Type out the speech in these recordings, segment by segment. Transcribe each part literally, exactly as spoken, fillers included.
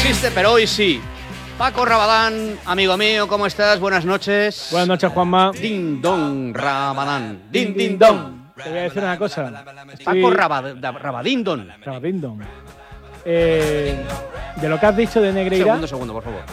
existe, pero hoy sí. Paco Rabadán, amigo mío, ¿cómo estás? Buenas noches. Buenas noches, Juanma. Din don Rabadán. Din din don. Te voy a decir una cosa. Paco Rabad- Rabadindon. Rabadindon. Eh, de lo que has dicho de Negreira. Segundo, segundo, por favor.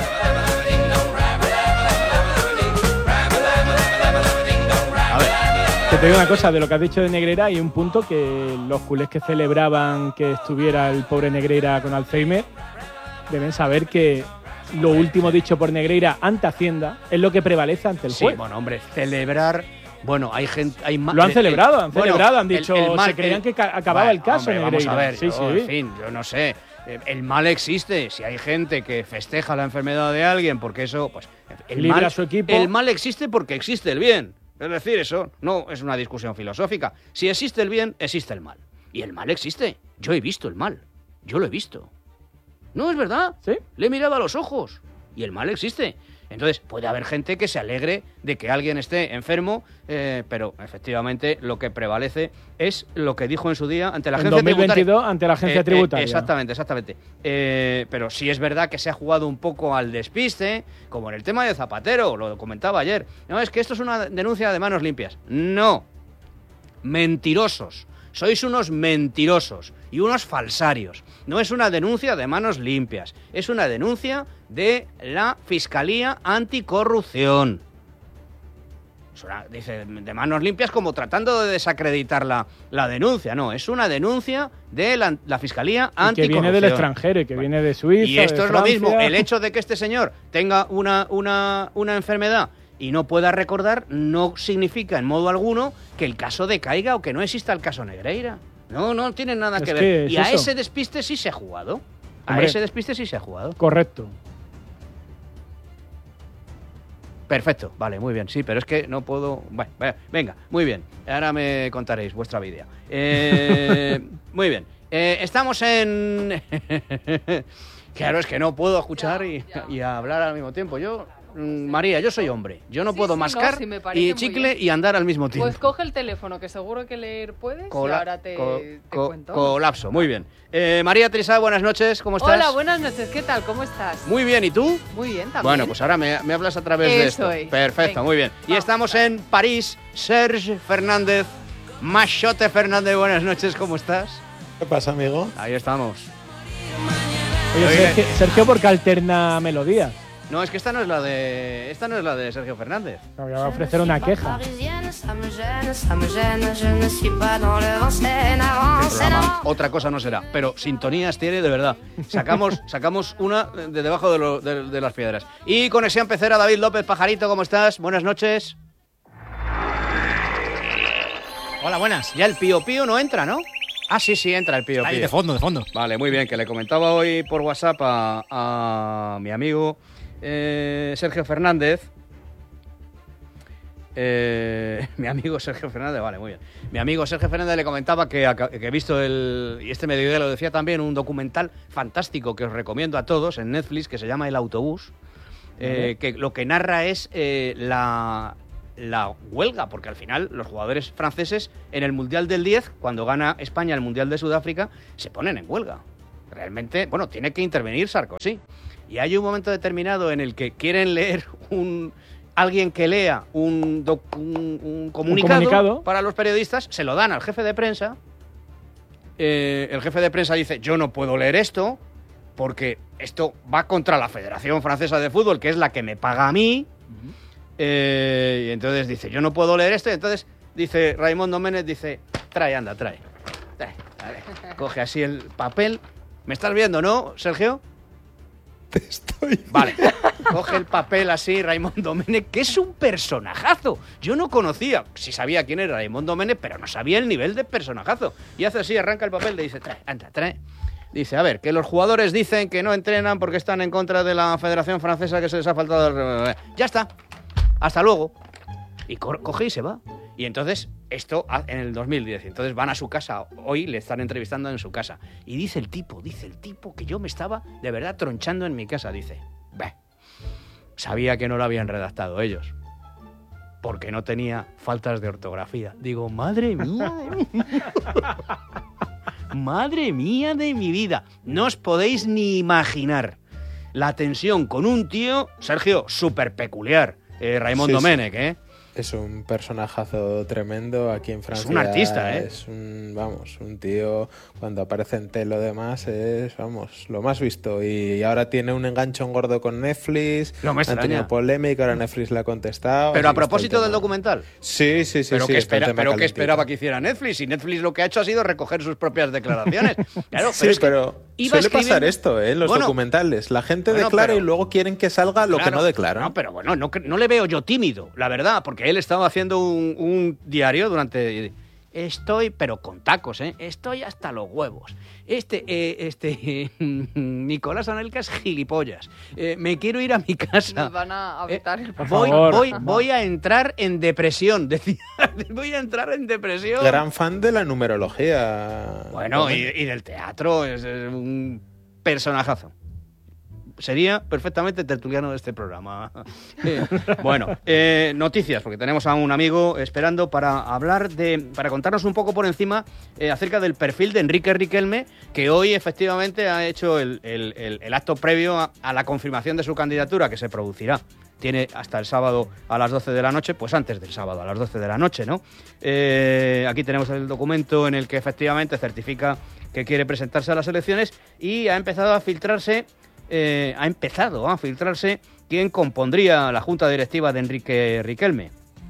A ver. Que te digo una cosa, de lo que has dicho de Negreira, hay un punto que los culés que celebraban que estuviera el pobre Negreira con Alzheimer deben saber que lo último dicho por Negreira ante Hacienda es lo que prevalece ante el Sí, juez. bueno, hombre, celebrar... Bueno, hay gente... Hay ma- Lo han el- celebrado, el- han bueno, celebrado, han el- dicho, el mal- se creían el- que ca- acababa Bueno, el caso hombre, Negreira. Vamos a ver, sí, yo, sí. en fin, yo no sé. Eh, El mal existe. Si hay gente que festeja la enfermedad de alguien porque eso, pues... El Libra mal, a su equipo. El mal existe porque existe el bien. Es decir, eso no es una discusión filosófica. Si existe el bien, existe el mal. Y el mal existe. Yo he visto el mal. Yo lo he visto. No, es verdad. ¿Sí? Le he mirado a los ojos. Y el mal existe. Entonces, puede haber gente que se alegre de que alguien esté enfermo, eh, pero efectivamente lo que prevalece es lo que dijo en su día ante la En agencia dos mil veintidós tributaria. ante la agencia Eh, eh, tributaria. exactamente, exactamente. Eh, pero sí es verdad que se ha jugado un poco al despiste, como en el tema de Zapatero, lo comentaba ayer. No, es que esto es una denuncia de manos limpias. No. Mentirosos. Sois unos mentirosos y unos falsarios. No es una denuncia de manos limpias, es una denuncia de la Fiscalía Anticorrupción. Es una- dice de manos limpias como tratando de desacreditar la, la denuncia. No, es una denuncia de la, la Fiscalía Y que Anticorrupción. viene del extranjero y que Bueno, viene de Suiza. y esto de es lo Francia. mismo. El hecho de que este señor tenga una, una, una enfermedad y no pueda recordar no significa en modo alguno que el caso decaiga o que no exista el caso Negreira. No, no tiene nada Es que que ver. es Y a eso. ese despiste sí se ha jugado. A Hombre. ese despiste sí se ha jugado. Correcto. Perfecto, vale, muy bien. Sí, pero es que no puedo... Bueno, venga, muy bien. Ahora me contaréis vuestra vida. Eh, muy bien. Eh, estamos en... Claro, es que no puedo escuchar y, y hablar al mismo tiempo. Yo, mm, María, yo soy hombre. Yo no Sí, puedo sí, mascar no, sí, me parece y muy chicle bien. y andar al mismo tiempo. Pues coge el teléfono, que seguro que leer puedes, Cola- y ahora te, co- te co- cuento. Colapso, muy bien. Eh, María Teresa, buenas noches, ¿cómo estás? Hola, buenas noches, ¿qué tal? ¿Cómo estás? Muy bien, ¿y tú? Muy bien, también. Bueno, pues ahora me, me hablas a través de Eso esto. es. Perfecto, Venga. muy bien. Y Vamos. estamos en París. Serge Fernández, Machote Fernández, buenas noches, ¿cómo estás? ¿Qué pasa, amigo? Ahí estamos. Oye, Oye. Sergio, Sergio, ¿por qué alterna melodías? No, es que esta no es la de esta no es la de Sergio Fernández. Me voy a ofrecer una queja. El programa otra cosa no será, pero sintonías tiene de verdad. Sacamos sacamos una de debajo de, lo- de- de las piedras. Y conexión pecera, David López Pajarito, ¿cómo estás? Buenas noches. Hola, buenas. Ya el pío pío no entra, ¿no? Ah, sí, sí, entra el pío Ahí, pío. de fondo, de fondo. Vale, muy bien, que le comentaba hoy por WhatsApp a, a mi amigo eh, Sergio Fernández. Eh, mi amigo Sergio Fernández, vale, muy bien. Mi amigo Sergio Fernández le comentaba que, aca- que he visto el, y este mediodía lo decía también, un documental fantástico que os recomiendo a todos en Netflix que se llama El Autobús, eh, que lo que narra es eh, la, la huelga, porque al final los jugadores franceses en el Mundial del diez, cuando gana España el Mundial de Sudáfrica, se ponen en huelga. Realmente, bueno, tiene que intervenir Sarkozy. Y hay un momento determinado en el que quieren leer un... Alguien que lea un, doc- un, un comunicado, comunicado. para los periodistas, se lo dan al jefe de prensa. Eh, el jefe de prensa dice, yo no puedo leer esto porque esto va contra la Federación Francesa de Fútbol, que es la que me paga a mí. Eh, y entonces dice, yo no puedo leer esto. Y entonces dice Raimundo Ménez, dice, trae, anda, trae. trae vale. Coge así el papel. ¿Me estás viendo, no, Sergio? Te estoy. Vale, coge el papel así, Raimundo Ménez, que es un personajazo. Yo no conocía, sí sabía quién era Raimundo Ménez, pero no sabía el nivel de personajazo. Y hace así, arranca el papel, le dice, trae, anda, trae. Dice, a ver, que los jugadores dicen que no entrenan porque están en contra de la Federación Francesa, que se les ha faltado... el- Ya está, hasta luego. Y co- coge y se va. Y entonces, esto a- en el dos mil diez. Entonces van a su casa. Hoy le están entrevistando en su casa. Y dice el tipo, dice el tipo que yo me estaba de verdad tronchando en mi casa. Dice, "Bah, sabía que no lo habían redactado ellos. Porque no tenía faltas de ortografía". Digo, madre mía. Madre mía de mi vida. No os podéis ni imaginar la tensión con un tío, Sergio, súper peculiar, eh, Raimon Sí, sí. Domenech, ¿eh? Es un personajazo tremendo aquí en Francia. un artista, ¿eh? Es un, vamos, un tío, cuando aparece en tele lo demás, es, vamos, lo más visto. Y ahora tiene un enganchón gordo con Netflix. No me Han tenido extraña. polémica, ahora Netflix le ha contestado. Pero así a que está el propósito del tema. documental. Sí, sí, sí. pero sí, que, está el espera, tema pero que calentito. esperaba que hiciera Netflix. Y Netflix lo que ha hecho ha sido recoger sus propias declaraciones. Claro, Sí, es que pero iba suele pasar escribiendo- esto, ¿eh? En los Bueno, documentales. La gente bueno, declara pero- y luego quieren que salga lo que Claro, no declara. No, pero bueno, no, cre- no le veo yo tímido, la verdad, porque él estaba haciendo un, un diario durante... Estoy, pero con tacos, ¿eh? Estoy hasta los huevos. Este, eh, este, Nicolás Anelka es gilipollas. Eh, me quiero ir a mi casa. Nos van a a Eh, vetar el por voy, favor. voy, voy a entrar en depresión, decía. Voy a entrar en depresión. Gran fan de la numerología. Bueno, y, y del teatro, es, es un personajazo. Sería perfectamente tertuliano de este programa. Eh, bueno, eh, noticias, porque tenemos a un amigo esperando para hablar de, para contarnos un poco por encima eh, acerca del perfil de Enrique Riquelme, que hoy efectivamente ha hecho el, el- el- el acto previo a, a la confirmación de su candidatura, que se producirá. Tiene hasta el sábado a las doce de la noche, pues antes del sábado a las doce de la noche, ¿no? Eh, aquí tenemos el documento en el que efectivamente certifica que quiere presentarse a las elecciones y ha empezado a filtrarse, eh, ha empezado a filtrarse quién compondría la junta directiva de Enrique Riquelme,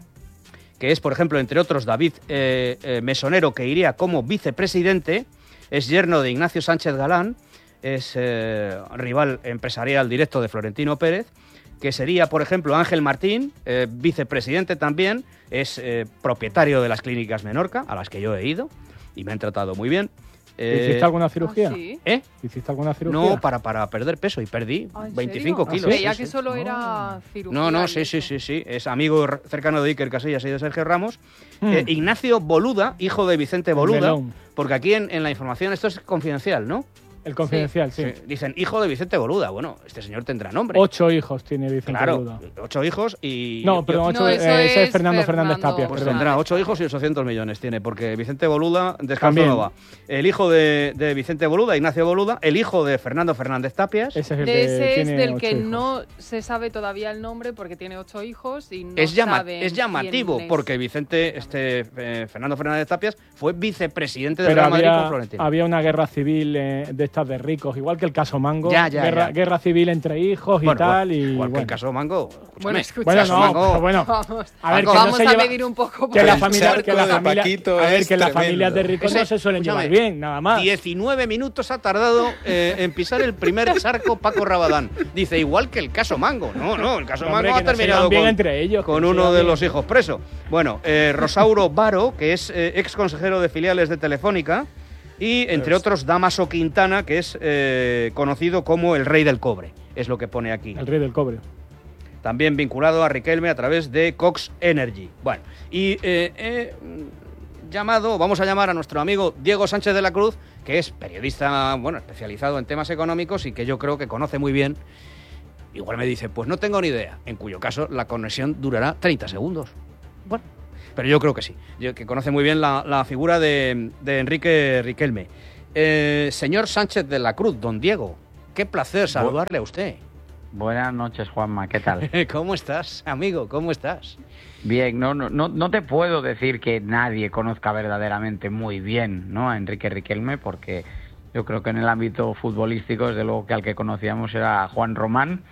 que es, por ejemplo, entre otros, David eh, eh, Mesonero, que iría como vicepresidente, es yerno de Ignacio Sánchez Galán, es eh, rival empresarial directo de Florentino Pérez, que sería, por ejemplo, Ángel Martín, eh, vicepresidente también, es eh, propietario de las clínicas Menorca, a las que yo he ido, y me han tratado muy bien. Eh, ¿Hiciste alguna cirugía? ¿Ah, sí? ¿Eh? ¿Hiciste alguna cirugía? No, para, para perder peso, y perdí Ah, ¿en veinticinco serio? kilos. Creía sí, que sí. solo era cirugía. No, no, y sí, sí, eso. sí, sí. Es amigo r- cercano de Iker Casillas y de Sergio Ramos. Hmm. Eh, Ignacio Boluda, hijo de Vicente Boluda, melón. porque aquí en, en la información esto es confidencial, ¿no? El confidencial, sí. Sí, dicen hijo de Vicente Boluda. Bueno, este señor tendrá nombre. Ocho hijos tiene Vicente Claro, Boluda. ocho hijos y... No, perdón, ocho, No, eso eh, ese es es Fernando Fernández Fernando. Tapia. Pues perdón. tendrá ocho hijos y ochocientos millones tiene, porque Vicente Boluda descalzo También. no va. El hijo de, de Vicente Boluda, Ignacio Boluda, el hijo de Fernando Fernández Tapias. Ese es el De que ese es tiene del ocho que hijos. no se sabe todavía el nombre porque tiene ocho hijos y no es, llama- saben es llamativo quién es. porque Vicente, este eh, Fernando Fernández Tapias fue vicepresidente del Pero Real Madrid con había, Florentino. había una guerra civil eh, de estas de ricos, igual que el caso Mango. Ya, ya, guerra, ya. guerra civil entre hijos y Bueno, tal. igual, y, igual que bueno. el caso Mango. escúchame. Bueno, escucha, Bueno, Caso no, Mango. pero bueno. Vamos, A ver, que Vamos no se a lleva- medir un poco. Que por la el familia, charco que la de familia, Paquito a ver, es que las tremendo. familias de ricos Ese- no se suelen escúchame, llevar bien, nada más. diecinueve minutos ha tardado eh, en pisar el primer charco Paco Rabadán. Dice, igual que el caso Mango. No, no, el caso Hombre, Mango que ha no se terminado llevan bien con, entre ellos, que con no se uno llevan de bien. los hijos preso. Bueno, eh, Rosauro Varo, que es eh, ex consejero de filiales de Telefónica, y entre otros Damaso Quintana, que es eh, conocido como el rey del cobre. Es lo que pone aquí. El rey del cobre. También vinculado a Riquelme a través de Cox Energy. Bueno, y eh, he llamado, vamos a llamar a nuestro amigo Diego Sánchez de la Cruz, que es periodista, bueno, especializado en temas económicos y que yo creo que conoce muy bien. Igual me dice, pues no tengo ni idea, en cuyo caso la conexión durará treinta segundos. Bueno, pero yo creo que sí, yo, que conoce muy bien la, la figura de, de Enrique Riquelme. Eh, señor Sánchez de la Cruz, don Diego, qué placer saludarle a usted. Buenas noches, Juanma, ¿qué tal? ¿Cómo estás, amigo? ¿Cómo estás? Bien, no, no, no, no te puedo decir que nadie conozca verdaderamente muy bien, ¿no?, a Enrique Riquelme, porque yo creo que en el ámbito futbolístico, desde luego que al que conocíamos era Juan Román,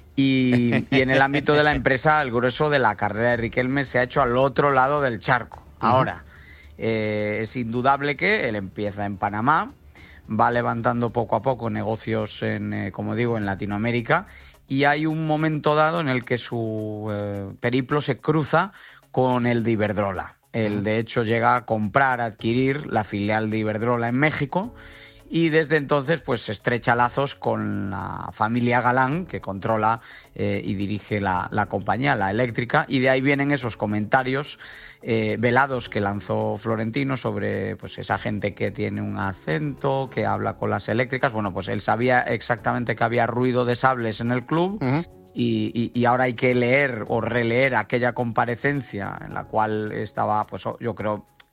y, y en el ámbito de la empresa, el grueso de la carrera de Riquelme se ha hecho al otro lado del charco. Ahora, eh, es indudable que él empieza en Panamá, va levantando poco a poco negocios, en, eh, como digo, en Latinoamérica, y hay un momento dado en el que su eh, periplo se cruza con el de Iberdrola. Él, de hecho, llega a comprar, a adquirir la filial de Iberdrola en México, y desde entonces pues estrecha lazos con la familia Galán, que controla eh, y dirige la, la compañía, la eléctrica, y de ahí vienen esos comentarios eh, velados que lanzó Florentino sobre pues esa gente que tiene un acento, que habla con las eléctricas. Bueno, pues él sabía exactamente que había ruido de sables en el club, Uh-huh. y, y, y ahora hay que leer o releer aquella comparecencia en la cual estaba, pues yo creo,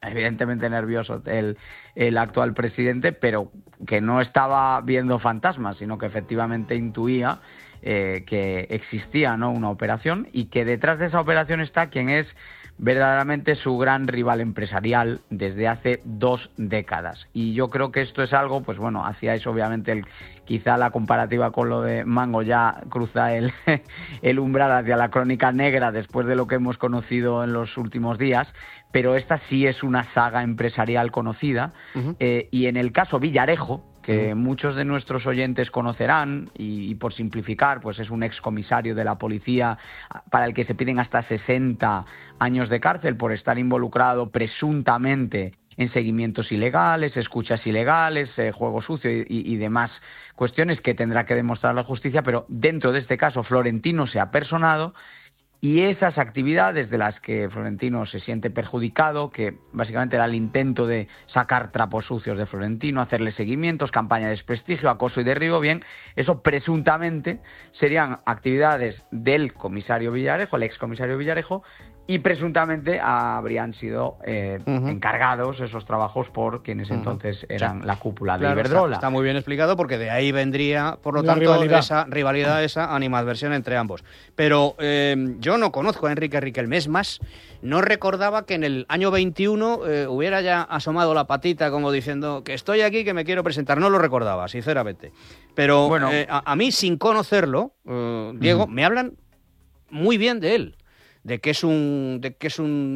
evidentemente nervioso el, el actual presidente, pero que no estaba viendo fantasmas, sino que efectivamente intuía eh, que existía, ¿no?, una operación, y que detrás de esa operación está quien es verdaderamente su gran rival empresarial desde hace dos décadas. Y yo creo que esto es algo, pues bueno, hacíais obviamente el, quizá la comparativa con lo de Mango ya cruza el, el umbral hacia la crónica negra después de lo que hemos conocido en los últimos días, pero esta sí es una saga empresarial conocida. Uh-huh. eh, y en el caso Villarejo, que muchos de nuestros oyentes conocerán, y, y por simplificar, pues es un excomisario de la policía para el que se piden hasta sesenta años de cárcel por estar involucrado presuntamente en seguimientos ilegales, escuchas ilegales, eh, juego sucio y, y, y demás cuestiones que tendrá que demostrar la justicia, pero dentro de este caso Florentino se ha personado. Y esas actividades de las que Florentino se siente perjudicado, que básicamente era el intento de sacar trapos sucios de Florentino, hacerle seguimientos, campaña de desprestigio, acoso y derribo, bien, eso presuntamente serían actividades del comisario Villarejo, el excomisario Villarejo, y presuntamente habrían sido eh, uh-huh. encargados esos trabajos por quienes uh-huh. entonces eran sí. la cúpula de claro, Iberdrola. Está, está muy bien explicado, porque de ahí vendría, por lo la tanto, rivalidad. esa rivalidad, esa animadversión entre ambos. Pero eh, yo no conozco a Enrique Riquelme, es más, no recordaba que en el año veintiuno eh, hubiera ya asomado la patita como diciendo que estoy aquí, que me quiero presentar. No lo recordaba, sinceramente. Pero bueno, eh, a, a mí, sin conocerlo, eh, Diego, uh-huh. me hablan muy bien de él. de que es un de que es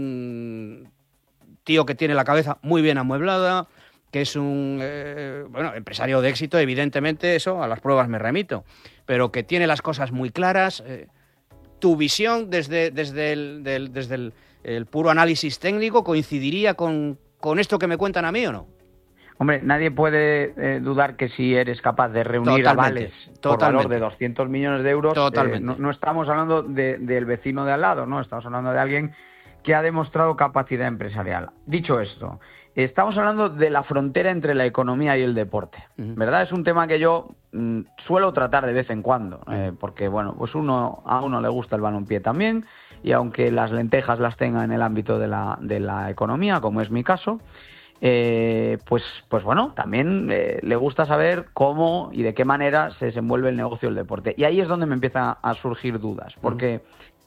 un tío que tiene la cabeza muy bien amueblada, que es un eh, bueno, empresario de éxito, evidentemente, eso a las pruebas me remito, pero que tiene las cosas muy claras. Eh, tu visión desde desde el del, desde el, el puro análisis técnico coincidiría con, con esto que me cuentan a mí, ¿o no? Hombre, nadie puede eh, dudar que si eres capaz de reunir totalmente, avales por totalmente. valor de doscientos millones de euros, eh, no, no estamos hablando de, del vecino de al lado, no, estamos hablando de alguien que ha demostrado capacidad empresarial. Dicho esto, estamos hablando de la frontera entre la economía y el deporte, uh-huh. ¿verdad? Es un tema que yo mm, suelo tratar de vez en cuando, eh, porque bueno, pues uno a uno le gusta el balompié también, y aunque las lentejas las tenga en el ámbito de la, de la economía, como es mi caso, Eh, pues, pues bueno, también eh, le gusta saber cómo y de qué manera se desenvuelve el negocio del deporte. Y ahí es donde me empiezan a surgir dudas, porque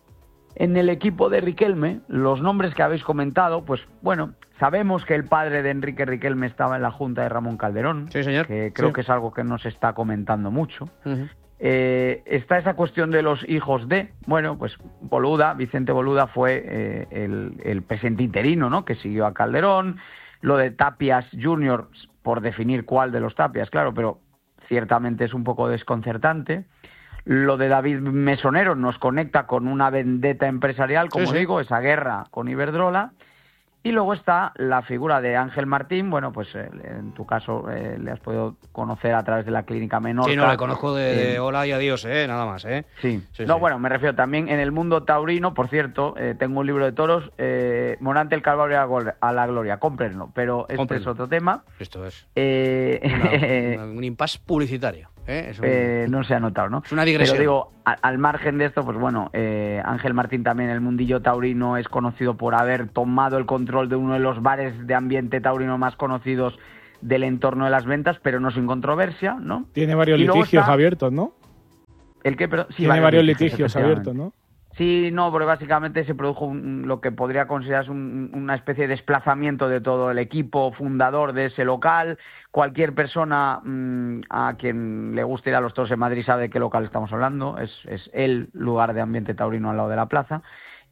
en el equipo de Riquelme, los nombres que habéis comentado, pues bueno, sabemos que el padre de Enrique Riquelme estaba en la junta de Ramón Calderón, sí, señor. que creo sí. que es algo que no se está comentando mucho. Uh-huh. Eh, está esa cuestión de los hijos de, bueno, pues Boluda, Vicente Boluda fue eh, el, el presidente interino, ¿no?, que siguió a Calderón. Lo de Tapias junior, por definir cuál de los Tapias, claro, pero ciertamente es un poco desconcertante. Lo de David Mesonero nos conecta con una vendetta empresarial, como sí, sí. digo, esa guerra con Iberdrola. Y luego está la figura de Ángel Martín. Bueno, pues eh, en tu caso eh, le has podido conocer a través de la Clínica Menorca. Sí, no, le conozco de, de eh, hola y adiós, eh, nada más, ¿eh? Sí. sí no, sí. bueno, me refiero también en el mundo taurino, por cierto, eh, tengo un libro de toros, eh, Morante el Calvario a la Gloria, cómprenlo, pero este Cómprenlo. es otro tema. Esto es eh, una, una, un impasse publicitario. ¿eh? Es un, eh, no se ha notado, ¿no? Es una digresión. Pero digo, a, al margen de esto, pues bueno, eh, Ángel Martín también en el mundillo taurino es conocido por haber tomado el control de uno de los bares de ambiente taurino más conocidos del entorno de las ventas, pero no sin controversia, ¿no? Tiene varios litigios está... abiertos, ¿no? ¿El qué? Pero, sí, Tiene varios, varios litigios, litigios abiertos, ¿no? Sí, no, porque básicamente se produjo un, lo que podría considerarse un, una especie de desplazamiento de todo el equipo fundador de ese local. Cualquier persona mmm, a quien le guste ir a los toros en Madrid sabe de qué local estamos hablando. Es, es el lugar de ambiente taurino al lado de la plaza,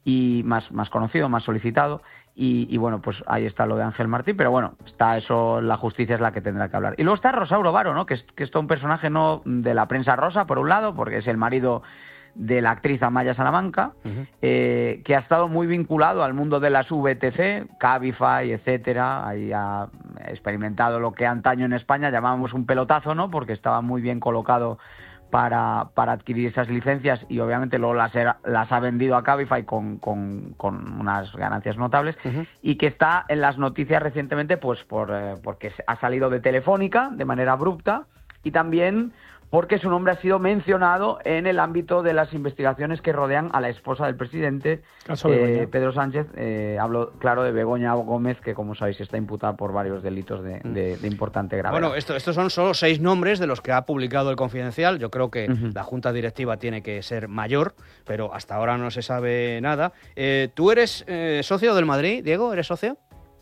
y más, más conocido, más solicitado. Y, y bueno, pues ahí está lo de Ángel Martín, pero bueno, está eso, la justicia es la que tendrá que hablar. Y luego está Rosauro Varo, ¿no? Que es, que es todo un personaje no de la prensa rosa, por un lado, porque es el marido de la actriz Amaya Salamanca, uh-huh. eh, que ha estado muy vinculado al mundo de las V T C, Cabify, etcétera. Ahí ha experimentado lo que antaño en España llamábamos un pelotazo, ¿no? Porque estaba muy bien colocado para, para adquirir esas licencias, y obviamente luego las, era, las ha vendido a Cabify con, con, con unas ganancias notables, uh-huh. y que está en las noticias recientemente pues por eh, porque ha salido de Telefónica de manera abrupta y también porque su nombre ha sido mencionado en el ámbito de las investigaciones que rodean a la esposa del presidente, eh, Pedro Sánchez. Eh, hablo, claro, de Begoña Gómez, que, como sabéis, está imputada por varios delitos de, de, de importante gravedad. Bueno, esto, estos son solo seis nombres de los que ha publicado el Confidencial. Yo creo que Uh-huh. la Junta Directiva tiene que ser mayor, pero hasta ahora no se sabe nada. Eh, ¿Tú eres eh, socio del Madrid, Diego? ¿Eres socio?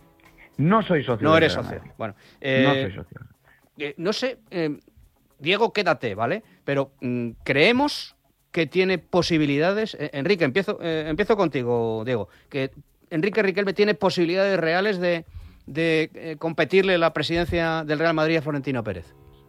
No soy socio. No del eres Real socio. Madrid. Bueno, eh, No soy socio. eh, no sé, eh, Diego, quédate, ¿vale? Pero mm, creemos que tiene posibilidades. Eh, Enrique, empiezo, eh, empiezo contigo, Diego. Que Enrique Riquelme tiene posibilidades reales de, de eh, competirle la presidencia del Real Madrid a Florentino Pérez.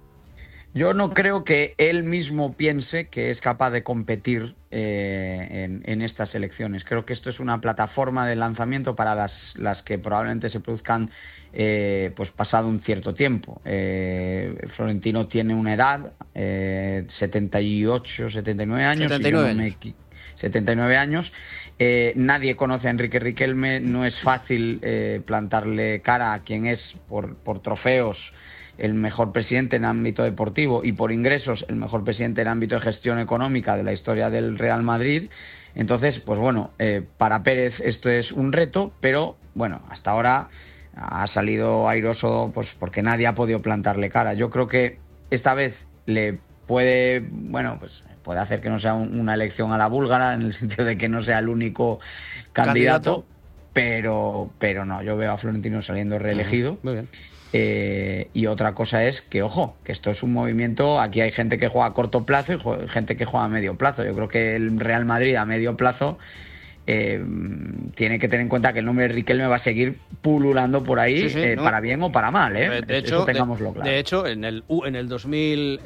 Yo no creo que él mismo piense que es capaz de competir eh, en, en estas elecciones. Creo que esto es una plataforma de lanzamiento para las, las que probablemente se produzcan eh, pues pasado un cierto tiempo. Eh, Florentino tiene una edad, eh, setenta y ocho, setenta y nueve años. setenta y nueve y yo no me años. equi- setenta y nueve años. Eh, nadie conoce a Enrique Riquelme, no es fácil eh, plantarle cara a quien es por, por trofeos el mejor presidente en ámbito deportivo y por ingresos el mejor presidente en ámbito de gestión económica de la historia del Real Madrid. Entonces, pues bueno, eh, para Pérez esto es un reto, pero bueno, hasta ahora ha salido airoso pues porque nadie ha podido plantarle cara. Yo creo que esta vez le puede, bueno, pues puede hacer que no sea un, una elección a la búlgara, en el sentido de que no sea el único candidato, Candidato. pero pero no, yo veo a Florentino saliendo reelegido. Uh-huh. Muy bien. Eh, y otra cosa es que, ojo, que esto es un movimiento, aquí hay gente que juega a corto plazo y jue- gente que juega a medio plazo. Yo creo que el Real Madrid a medio plazo eh, tiene que tener en cuenta que el nombre de Riquelme va a seguir pululando por ahí, Sí, sí, eh, no. para bien o para mal, ¿eh? De, de Eso hecho, tengámoslo de, claro. de hecho, en el, U- en el dos mil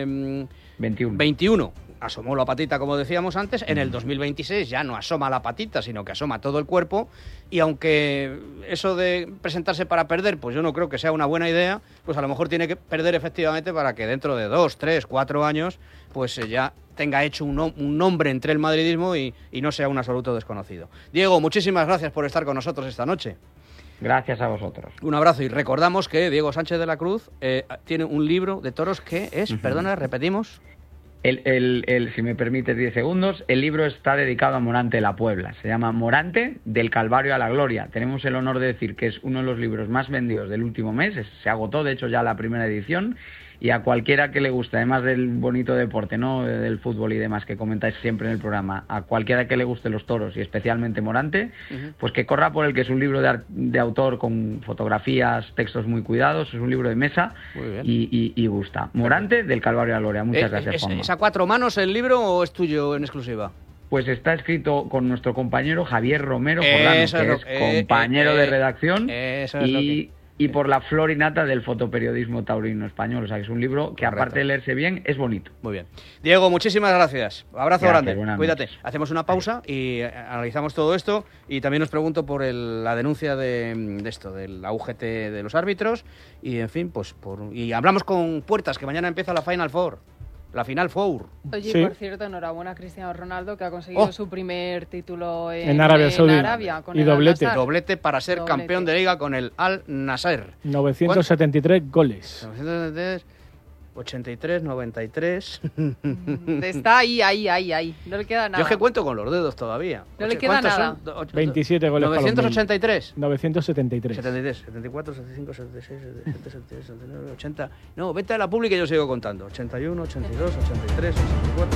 veintiuno. veintiuno asomó la patita, como decíamos antes. En el dos mil veintiséis ya no asoma la patita, sino que asoma todo el cuerpo. Y aunque eso de presentarse para perder, pues yo no creo que sea una buena idea, pues a lo mejor tiene que perder efectivamente para que dentro de dos, tres, cuatro años, pues eh, ya tenga hecho un, nom- un nombre entre el madridismo y, y no sea un absoluto desconocido. Diego, muchísimas gracias por estar con nosotros esta noche. Gracias a vosotros. Un abrazo y recordamos que Diego Sánchez de la Cruz eh, tiene un libro de toros que es, Ujú. perdona, repetimos. El, el, el, si me permites diez segundos, el libro está dedicado a Morante de la Puebla. Se llama Morante, del Calvario a la Gloria. Tenemos el honor de decir que es uno de los libros más vendidos del último mes. Es- Se agotó, de hecho, ya la primera edición. Y a cualquiera que le guste, además del bonito deporte, ¿no?, del fútbol y demás que comentáis siempre en el programa, a cualquiera que le guste los toros y especialmente Morante, Ujú. pues que corra por el, que es un libro de, ar- de autor con fotografías, textos muy cuidados. Es un libro de mesa Muy bien. y, y, y gusta. Morante, del Calvario a la Gloria. Muchas Eh, gracias, ¿Es, Juanma. ¿Es a cuatro manos el libro o es tuyo en exclusiva? Pues está escrito con nuestro compañero Javier Romero Eso Jordano, es que lo- es eh, compañero eh, de eh, redacción eso es lo y, y por la flor y nata del fotoperiodismo taurino español. O sea, que es un libro que, Correcto. aparte de leerse bien, es bonito. Muy bien. Diego, muchísimas gracias. Abrazo Gracias, grande. buenas Cuídate. noches. Hacemos una pausa y eh, analizamos todo esto. Y también os pregunto por el- la denuncia de, de esto, de la U G T de los árbitros. Y en fin, pues por. Y hablamos con Puertas, que mañana empieza la Final Four. La Final Four. Oye, Sí. por cierto, enhorabuena a Cristiano Ronaldo, que ha conseguido Oh. su primer título en, En Arabia Saudí. Arabia, con Y el doblete. Al-Nassr. Doblete para ser Doblete. campeón de liga con el Al Nasser. novecientos setenta y tres goles. novecientos setenta y tres, ochenta y tres, noventa y tres. Está ahí, ahí, ahí, ahí. No le queda nada. Yo es que cuento con los dedos todavía. No le Ocho- queda ¿cuántos nada. son? Do- ocho- veintisiete goles para los novecientos ochenta y tres. novecientos setenta y tres. setenta y tres, setenta y cuatro, setenta y cinco, setenta y seis, setenta y siete, setenta y ocho, setenta y nueve, ochenta. No, vete a la pública y yo sigo contando. ochenta y uno, ochenta y dos, ochenta y tres, ochenta y cuatro.